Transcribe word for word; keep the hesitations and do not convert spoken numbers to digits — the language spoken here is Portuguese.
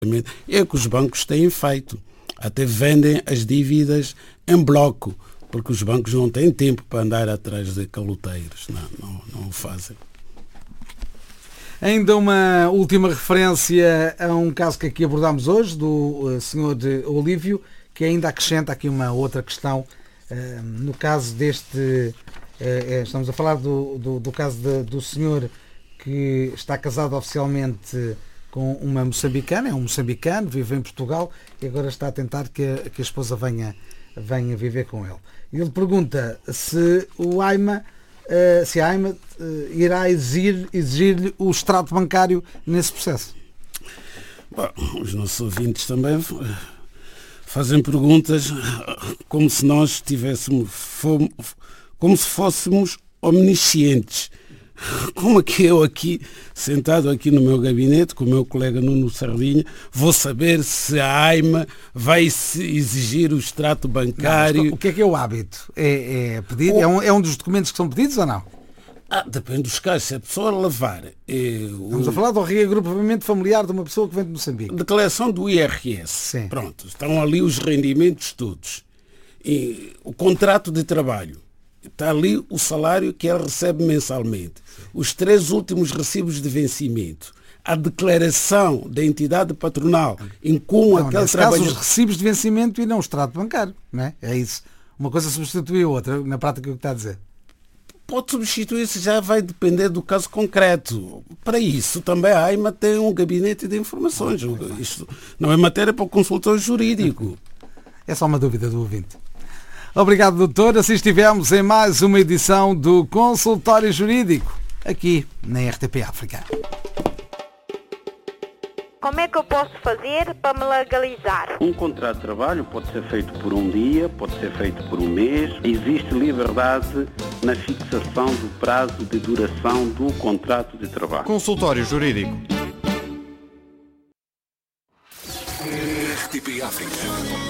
É que os bancos têm feito. Até vendem as dívidas em bloco, porque os bancos não têm tempo para andar atrás de caloteiros. Não, não, não o fazem. Ainda uma última referência a um caso que aqui abordámos hoje, do senhor Olívio, que ainda acrescenta aqui uma outra questão. No caso deste... Estamos a falar do, do, do caso de, do senhor que está casado oficialmente com uma moçambicana, é um moçambicano, vive em Portugal e agora está a tentar que a, que a esposa venha, venha viver com ele. E ele pergunta se o AIMA, uh, se a AIMA uh, irá exigir, exigir-lhe o extrato bancário nesse processo. Bom, os nossos ouvintes também fazem perguntas como se nós tivéssemos, fomos, como se fôssemos omniscientes. Como é que eu aqui, sentado aqui no meu gabinete, com o meu colega Nuno Sardinha, vou saber se a AIMA vai exigir o extrato bancário? Não, o que é que é o hábito? É, é pedir? O... É, um, é um dos documentos que são pedidos ou não? Ah, depende dos casos. Se a pessoa levar... É, o... Estamos a falar do reagrupamento familiar de uma pessoa que vem de Moçambique. Declaração do I R S. Sim. Pronto, estão ali os rendimentos todos. E o contrato de trabalho. Está ali o salário que ele recebe mensalmente. Os três últimos recibos de vencimento. A declaração da entidade patronal em como não, aquele trabalho... trabalho... os recibos de vencimento e não o extrato bancário. Não é? É isso. Uma coisa substitui a outra, na prática, o que está a dizer. Pode substituir-se, já vai depender do caso concreto. Para isso, também a AIMA tem um gabinete de informações. Isto não é matéria para o consultor jurídico. É só uma dúvida do ouvinte. Obrigado, doutor. Assim estivemos em mais uma edição do Consultório Jurídico, aqui na R T P África. Como é que eu posso fazer para me legalizar? Um contrato de trabalho pode ser feito por um dia, pode ser feito por um mês. Existe liberdade na fixação do prazo de duração do contrato de trabalho. Consultório Jurídico. R T P África.